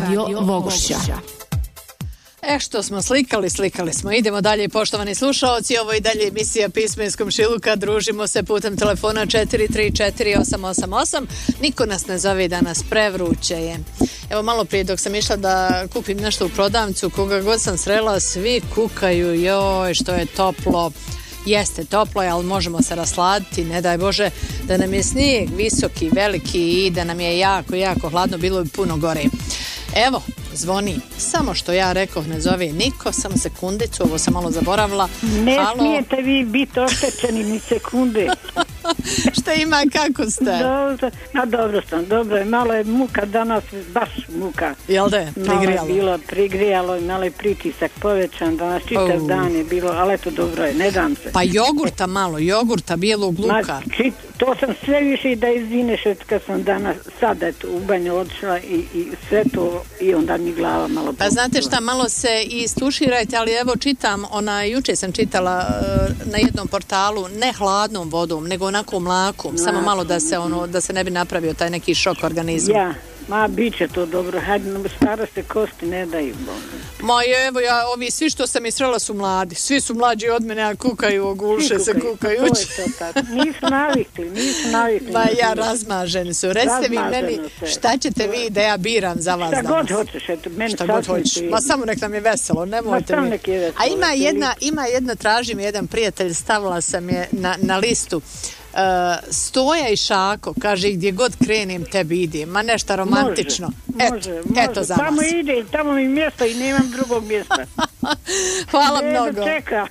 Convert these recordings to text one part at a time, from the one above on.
Radio Vogošća. Što smo slikali smo. Idemo dalje, poštovani slušaoci. Ovo je dalje emisija Pismo iz komšiluka. Družimo se putem telefona 4348888. Niko nas ne zove danas, prevruće je. Evo, malo prije dok sam išla da kupim nešto u prodavnicu, koga god sam srela, svi kukaju, joj, što je toplo. Jeste toplo, ali možemo se rasladiti, ne daj Bože da nam je snijeg visoki, veliki i da nam je jako, jako hladno, bilo bi puno gore. Evo, zvoni, samo što ja rekoh, ne zove niko, samo sekundicu, ovo sam malo zaboravila. Ne smijete vi biti oštećeni ni sekunde. Šta ima, kako ste? Dobro sam, dobro je, malo je muka danas, baš muka. Jel de, prigrijalo? Malo je bilo prigrijalo i malo je pritisak povećan, danas čitav dan je bilo, ali eto dobro je, ne dam se. Pa jogurta, bijelog luka. To sam sve više da izvineš kad sam danas, sad eto, u banju odšla i sve to i onda mi glava malo... Pa znate šta, malo se i stuširajte, ali evo čitam, juče sam čitala na jednom portalu, ne hladnom vodom, nego onako mlakom, samo malo da se ne bi napravio taj neki šok organizmu. Ja, bit će to dobro, hajde, starosti kosti ne daju. Evo, ovi svi što sam isrela su mladi, svi su mlađi od mene, a kukaju, ogluše se kukajući. To je to tako, nisu navikli. Razmaženi su. Recite vi meni, šta ćete vi da ja biram za vas danas? Šta god hoćeš, eto, meni sasvim. Ma samo nek nam je veselo, nemojte mi. A ima jedna, traži mi jedan prijatelj, stavila sam je na listu. Stoja i Šako, kaže, gdje god krenem tebi idem, ma nešto romantično. Može. Eto za vas. Tamo ide, tamo mi mjesto i nemam drugog mjesta. Hvala mnogo. Čeka.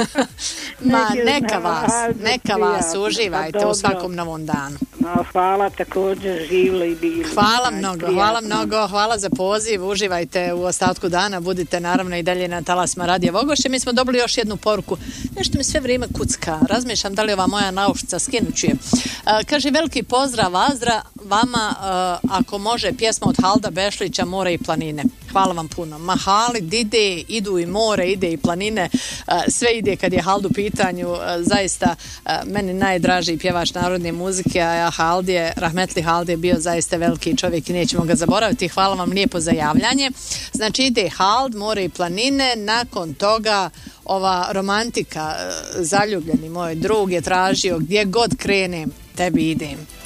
Neka vas uživajte u svakom novom danu. Hvala također, živjeli i bili. Hvala mnogo, hvala za poziv, uživajte u ostatku dana, budite naravno i dalje na talasima Radija Vogošće. Mi smo dobili još jednu poruku, nešto mi sve vrijeme kucka, razmišljam da li ova moja nauštica, skinuću je. Kaže, veliki pozdrav Azra vama, ako može pjesma od Halda Bešlića, More i planine. Hvala vam puno. Halid idu i more, ide i planine, sve ide kad je Hald u pitanju, zaista meni najdraži pjevač narodne muzike, a Rahmetli Hald je bio zaista veliki čovjek i nećemo ga zaboraviti. Hvala vam lijepo za javljanje. Znači ide Hald, more i planine, nakon toga ova romantika, zaljubljeni moj drug je tražio, gdje god krenem tebi idem.